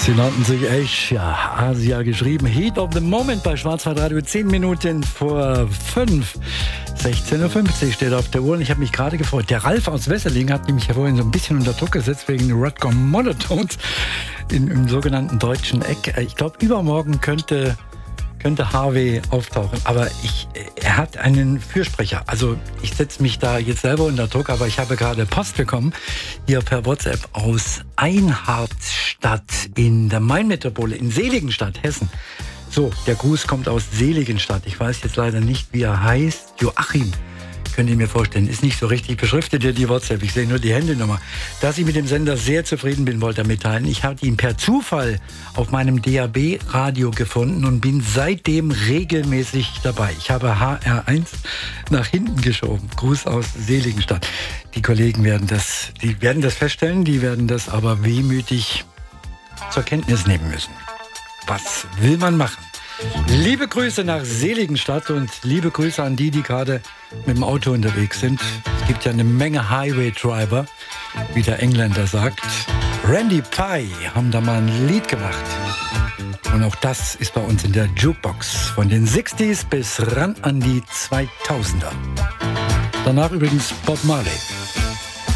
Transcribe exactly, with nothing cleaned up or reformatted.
Sie nannten sich Asia, Asia geschrieben. Heat of the Moment bei Schwarzwaldradio, zehn Minuten vor fünf. sechzehn Uhr fünfzig steht auf der Uhr und ich habe mich gerade gefreut. Der Ralf aus Wesseling hat nämlich ja vorhin so ein bisschen unter Druck gesetzt wegen Rutger Monotones in, im sogenannten deutschen Eck. Ich glaube, übermorgen könnte, könnte Harvey auftauchen, aber ich, er hat einen Fürsprecher. Also ich setze mich da jetzt selber unter Druck, aber ich habe gerade Post bekommen, hier per WhatsApp aus Einhardstadt in der Mainmetropole, in Seligenstadt, Hessen. So, der Gruß kommt aus Seligenstadt. Ich weiß jetzt leider nicht, wie er heißt. Joachim, könnt ihr mir vorstellen. Ist nicht so richtig beschriftet, die WhatsApp. Ich sehe nur die Handynummer. Dass ich mit dem Sender sehr zufrieden bin, wollte er mitteilen. Ich habe ihn per Zufall auf meinem D A B-Radio gefunden und bin seitdem regelmäßig dabei. Ich habe H R eins nach hinten geschoben. Gruß aus Seligenstadt. Die Kollegen werden das, die werden das feststellen, die werden das aber wehmütig zur Kenntnis nehmen müssen. Was will man machen? Liebe Grüße nach Seligenstadt und liebe Grüße an die, die gerade mit dem Auto unterwegs sind. Es gibt ja eine Menge Highway-Driver, wie der Engländer sagt. Randy Pye haben da mal ein Lied gemacht. Und auch das ist bei uns in der Jukebox. Von den sechziger bis ran an die zweitausender. Danach übrigens Bob Marley.